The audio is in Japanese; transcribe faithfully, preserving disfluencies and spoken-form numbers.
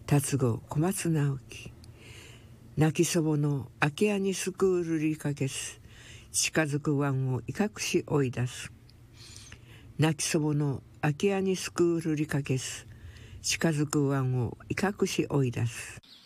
達吾小松直樹。泣きそぼの空き家にスクールりかけす。近づく湾を威嚇し追い出す。泣きそぼの空き家にスクールりかけす。近づく湾を威嚇し追い出す。